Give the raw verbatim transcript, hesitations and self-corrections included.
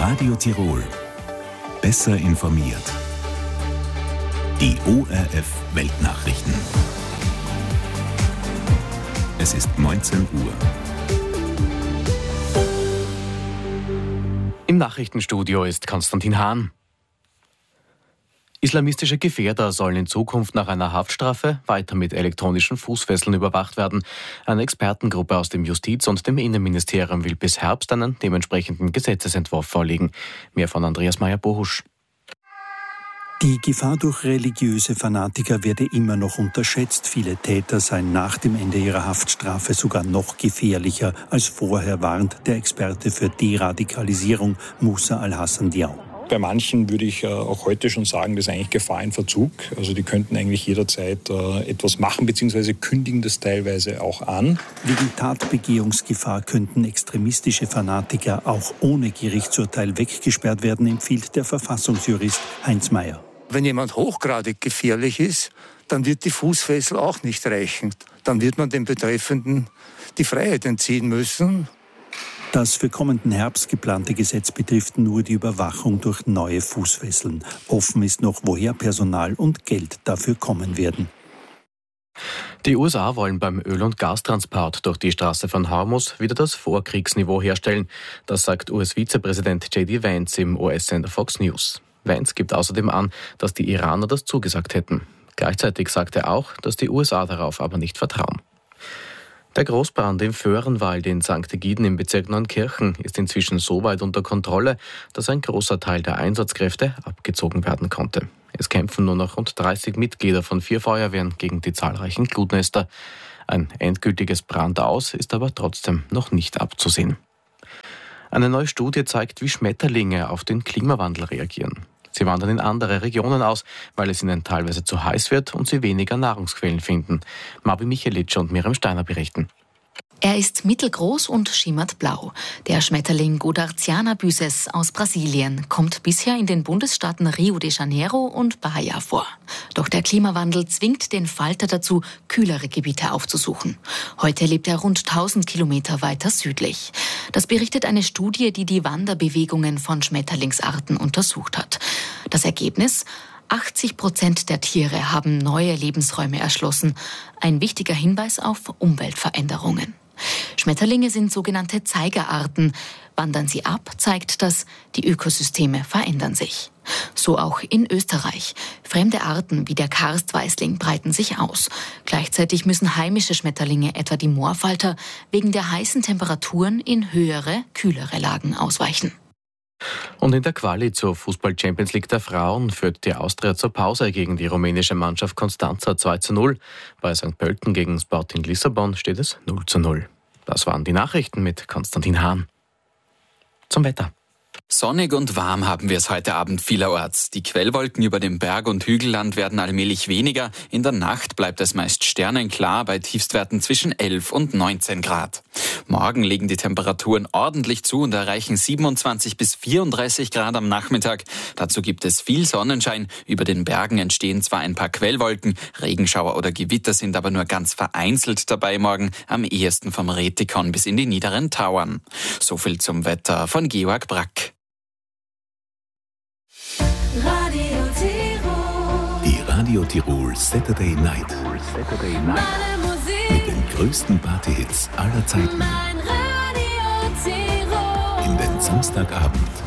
Radio Tirol. Besser informiert. Die O R F Weltnachrichten. Es ist neunzehn Uhr. Im Nachrichtenstudio ist Konstantin Hahn. Islamistische Gefährder sollen in Zukunft nach einer Haftstrafe weiter mit elektronischen Fußfesseln überwacht werden. Eine Expertengruppe aus dem Justiz- und dem Innenministerium will bis Herbst einen dementsprechenden Gesetzesentwurf vorlegen. Mehr von Andreas Meyer-Bohusch. Die Gefahr durch religiöse Fanatiker werde immer noch unterschätzt. Viele Täter seien nach dem Ende ihrer Haftstrafe sogar noch gefährlicher als vorher, warnt der Experte für Deradikalisierung Musa Al-Hassan Diaw. Bei manchen würde ich äh, auch heute schon sagen, das ist eigentlich Gefahr in Verzug. Also die könnten eigentlich jederzeit äh, etwas machen, beziehungsweise kündigen das teilweise auch an. Wegen Tatbegehungsgefahr könnten extremistische Fanatiker auch ohne Gerichtsurteil weggesperrt werden, empfiehlt der Verfassungsjurist Heinz Mayer. Wenn jemand hochgradig gefährlich ist, dann wird die Fußfessel auch nicht reichen. Dann wird man dem Betreffenden die Freiheit entziehen müssen. Das für kommenden Herbst geplante Gesetz betrifft nur die Überwachung durch neue Fußfesseln. Offen ist noch, woher Personal und Geld dafür kommen werden. Die U S A wollen beim Öl- und Gastransport durch die Straße von Hormuz wieder das Vorkriegsniveau herstellen. Das sagt U S-Vizepräsident J D Vance im U S-Sender Fox News. Vance gibt außerdem an, dass die Iraner das zugesagt hätten. Gleichzeitig sagt er auch, dass die U S A darauf aber nicht vertrauen. Der Großbrand im Föhrenwald in Sankt Egiden im Bezirk Neunkirchen ist inzwischen so weit unter Kontrolle, dass ein großer Teil der Einsatzkräfte abgezogen werden konnte. Es kämpfen nur noch rund dreißig Mitglieder von vier Feuerwehren gegen die zahlreichen Glutnester. Ein endgültiges Brandaus ist aber trotzdem noch nicht abzusehen. Eine neue Studie zeigt, wie Schmetterlinge auf den Klimawandel reagieren. Sie wandern in andere Regionen aus, weil es ihnen teilweise zu heiß wird und sie weniger Nahrungsquellen finden. Mabi Michelic und Miriam Steiner berichten. Er ist mittelgroß und schimmert blau. Der Schmetterling Godarziana byssus aus Brasilien kommt bisher in den Bundesstaaten Rio de Janeiro und Bahia vor. Doch der Klimawandel zwingt den Falter dazu, kühlere Gebiete aufzusuchen. Heute lebt er rund tausend Kilometer weiter südlich. Das berichtet eine Studie, die die Wanderbewegungen von Schmetterlingsarten untersucht hat. Das Ergebnis? achtzig Prozent der Tiere haben neue Lebensräume erschlossen. Ein wichtiger Hinweis auf Umweltveränderungen. Schmetterlinge sind sogenannte Zeigerarten. Wandern sie ab, zeigt das, die Ökosysteme verändern sich. So auch in Österreich. Fremde Arten wie der Karstweißling breiten sich aus. Gleichzeitig müssen heimische Schmetterlinge, etwa die Moorfalter, wegen der heißen Temperaturen in höhere, kühlere Lagen ausweichen. Und in der Quali zur Fußball-Champions League der Frauen führt die Austria zur Pause gegen die rumänische Mannschaft Constanța zwei zu null. Bei Sankt Pölten gegen Sporting Lissabon steht es null zu null. Das waren die Nachrichten mit Konstantin Hahn. Zum Wetter. Sonnig und warm haben wir es heute Abend vielerorts. Die Quellwolken über dem Berg- und Hügelland werden allmählich weniger. In der Nacht bleibt es meist sternenklar bei Tiefstwerten zwischen elf und neunzehn Grad. Morgen legen die Temperaturen ordentlich zu und erreichen siebenundzwanzig bis vierunddreißig Grad am Nachmittag. Dazu gibt es viel Sonnenschein. Über den Bergen entstehen zwar ein paar Quellwolken, Regenschauer oder Gewitter sind aber nur ganz vereinzelt dabei morgen, am ehesten vom Retikon bis in die niederen Tauern. So viel zum Wetter von Georg Brack. Radio Tirol. Die Radio Tirol Saturday Night. Saturday Night. Mit den größten Partyhits aller Zeiten. Mein Radio Tirol. In den Samstagabend.